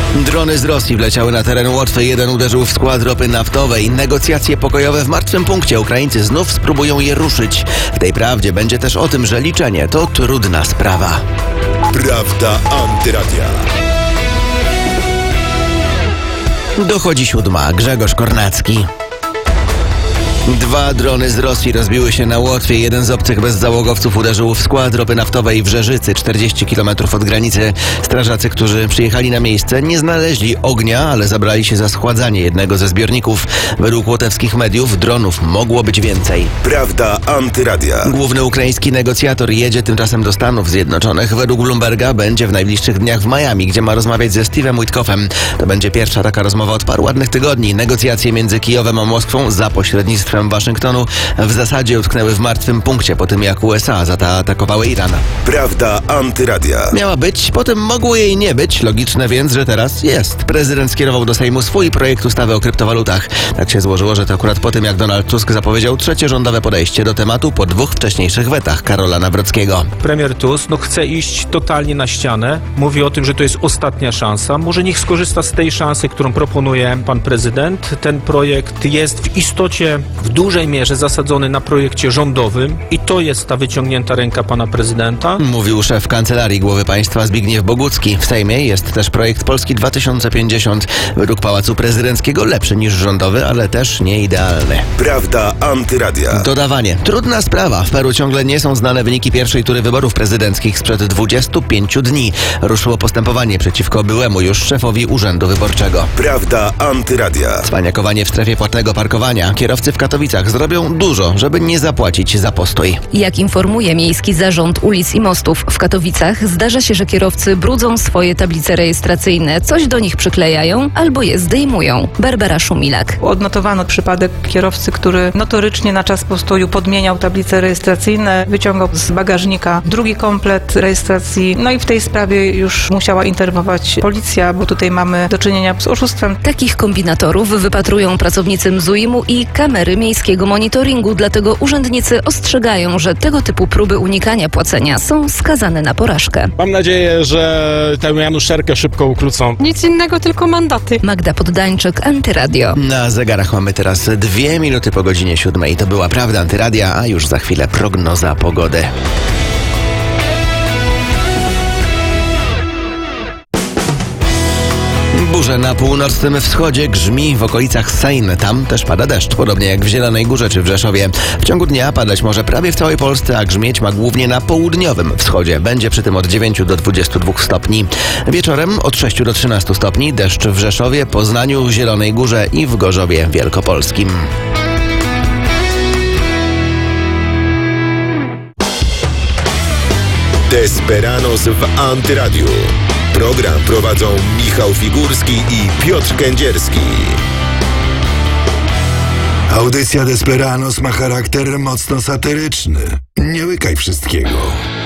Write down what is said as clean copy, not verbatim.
Drony z Rosji wleciały na teren Łotwy. Jeden uderzył w skład ropy naftowej. Negocjacje pokojowe w martwym punkcie. Ukraińcy znów spróbują je ruszyć. W tej prawdzie będzie też o tym, że liczenie to trudna sprawa. Prawda Antyradia. Dochodzi 7. Grzegorz Kornacki. 2 drony z Rosji rozbiły się na Łotwie. Jeden z obcych bezzałogowców uderzył w skład ropy naftowej w Żerzycy, 40 km od granicy. Strażacy, którzy przyjechali na miejsce, nie znaleźli ognia, ale zabrali się za schładzanie jednego ze zbiorników. Według łotewskich mediów dronów mogło być więcej. Prawda Antyradia. Główny ukraiński negocjator jedzie tymczasem do Stanów Zjednoczonych. Według Bloomberga będzie w najbliższych dniach w Miami, gdzie ma rozmawiać ze Steve'em Witkoffem. To będzie pierwsza taka rozmowa od paru ładnych tygodni. Negocjacje między Kijowem a Moskwą za pośrednictwem Waszyngtonu w zasadzie utknęły w martwym punkcie po tym, jak USA zaatakowały Iran. Prawda Antyradia. Miała być, potem mogło jej nie być. Logiczne więc, że teraz jest. Prezydent skierował do Sejmu swój projekt ustawy o kryptowalutach. Tak się złożyło, że to akurat po tym, jak Donald Tusk zapowiedział trzecie rządowe podejście do tematu po 2 wcześniejszych wetach Karola Nawrockiego. Premier Tusk chce iść totalnie na ścianę. Mówi o tym, że to jest ostatnia szansa. Może niech skorzysta z tej szansy, którą proponuje pan prezydent. Ten projekt jest w istocie w dużej mierze zasadzony na projekcie rządowym i to jest ta wyciągnięta ręka pana prezydenta. Mówił szef Kancelarii Głowy Państwa Zbigniew Bogucki. W Sejmie jest też projekt Polski 2050. Według Pałacu Prezydenckiego lepszy niż rządowy, ale też nie idealny. Prawda Antyradia. Dodawanie. Trudna sprawa. W Peru ciągle nie są znane wyniki pierwszej tury wyborów prezydenckich sprzed 25 dni. Ruszyło postępowanie przeciwko byłemu już szefowi Urzędu Wyborczego. Prawda Antyradia. Cwaniakowanie w strefie płatnego parkowania. Kierowcy w Katowicach zrobią dużo, żeby nie zapłacić za postój. Jak informuje Miejski Zarząd Ulic i Mostów w Katowicach, zdarza się, że kierowcy brudzą swoje tablice rejestracyjne, coś do nich przyklejają albo je zdejmują. Barbara Szumilak. Odnotowano przypadek kierowcy, który notorycznie na czas postoju podmieniał tablice rejestracyjne, wyciągał z bagażnika drugi komplet rejestracji. No i w tej sprawie już musiała interweniować policja, bo tutaj mamy do czynienia z oszustwem. Takich kombinatorów wypatrują pracownicy MZUiM-u i kamery miejskiego monitoringu, dlatego urzędnicy ostrzegają, że tego typu próby unikania płacenia są skazane na porażkę. Mam nadzieję, że tę januszerkę szybko ukrócą. Nic innego, tylko mandaty. Magda Poddańczyk, Antyradio. Na zegarach mamy teraz 2 minuty po godzinie 7. To była Prawda Antyradia, a już za chwilę prognoza pogody. Burze na północnym wschodzie, grzmi w okolicach Sejny. Tam też pada deszcz, podobnie jak w Zielonej Górze czy w Rzeszowie. W ciągu dnia padać może prawie w całej Polsce, a grzmieć ma głównie na południowym wschodzie. Będzie przy tym od 9 do 22 stopni. Wieczorem od 6 do 13 stopni, deszcz w Rzeszowie, Poznaniu, Zielonej Górze i w Gorzowie Wielkopolskim. Desperados w Antyradiu. Program prowadzą Michał Figurski i Piotr Kędzierski. Audycja Desperados ma charakter mocno satyryczny. Nie łykaj wszystkiego.